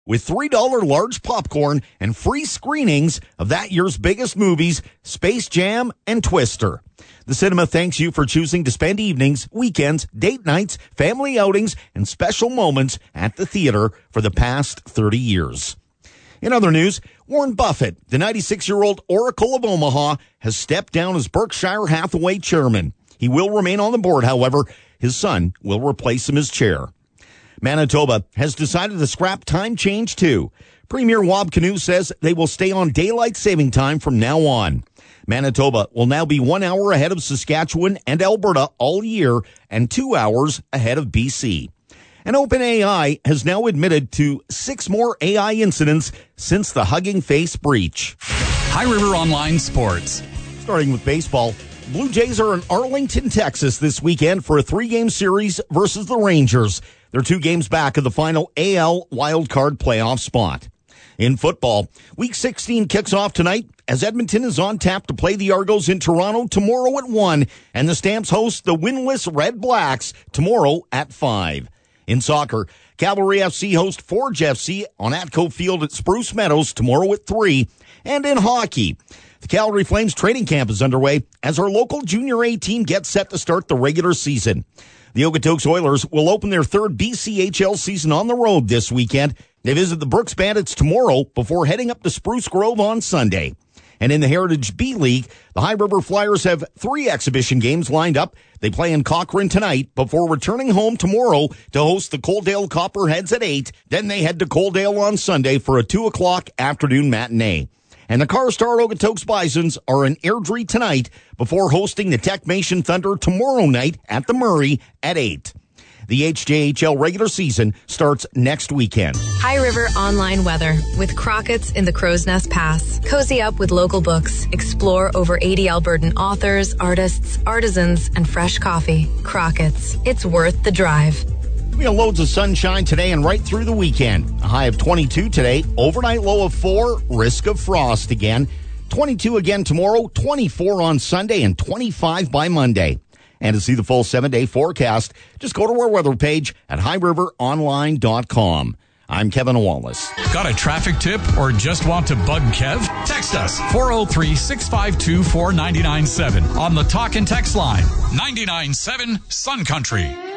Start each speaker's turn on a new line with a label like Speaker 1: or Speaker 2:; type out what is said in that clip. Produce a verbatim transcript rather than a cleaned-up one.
Speaker 1: with three dollars large popcorn and free screenings of that year's biggest movies, Space Jam and Twister. The cinema thanks you for choosing to spend evenings, weekends, date nights, family outings, and special moments at the theater for the past thirty years. In other news, Warren Buffett, the ninety-six-year-old Oracle of Omaha, has stepped down as Berkshire Hathaway chairman. He will remain on the board, however. His son will replace him as chair. Manitoba has decided to scrap time change too. Premier Wab Kinew says they will stay on daylight saving time from now on. Manitoba will now be one hour ahead of Saskatchewan and Alberta all year and two hours ahead of B C. And OpenAI has now admitted to six more A I incidents since the Hugging Face breach.
Speaker 2: High River Online Sports.
Speaker 1: Starting with baseball, Blue Jays are in Arlington, Texas this weekend for a three-game series versus the Rangers. They're two games back of the final A L wildcard playoff spot. In football, Week sixteen kicks off tonight as Edmonton is on tap to play the Argos in Toronto tomorrow at one, and the Stamps host the winless Red Blacks tomorrow at five. In soccer, Cavalry F C host Forge F C on Atco Field at Spruce Meadows tomorrow at three. And in hockey, the Calgary Flames training camp is underway as our local Junior A team gets set to start the regular season. The Okotoks Oilers will open their third B C H L season on the road this weekend. They visit the Brooks Bandits tomorrow before heading up to Spruce Grove on Sunday. And in the Heritage B League, the High River Flyers have three exhibition games lined up. They play in Cochrane tonight before returning home tomorrow to host the Coaldale Copperheads at eight. Then they head to Coaldale on Sunday for a two o'clock afternoon matinee. And the Carstar Okotoks Bisons are in Airdrie tonight before hosting the Techmation Thunder tomorrow night at the Murray at eight. The H J H L regular season starts next weekend.
Speaker 3: High River Online Weather with Crockett's in the Crow's Nest Pass. Cozy up with local books. Explore over eighty Albertan authors, artists, artisans, and fresh coffee. Crockett's. It's worth the drive.
Speaker 1: We have loads of sunshine today and right through the weekend. A high of twenty-two today, overnight low of four, risk of frost again. twenty-two again tomorrow, twenty-four on Sunday, and twenty-five by Monday. And to see the full seven-day forecast, just go to our weather page at high river online dot com. I'm Kevin Wallace.
Speaker 2: Got a traffic tip or just want to bug Kev? Text us four oh three, six five two, four nine nine seven on the talk and text line. nine nine seven Sun Country.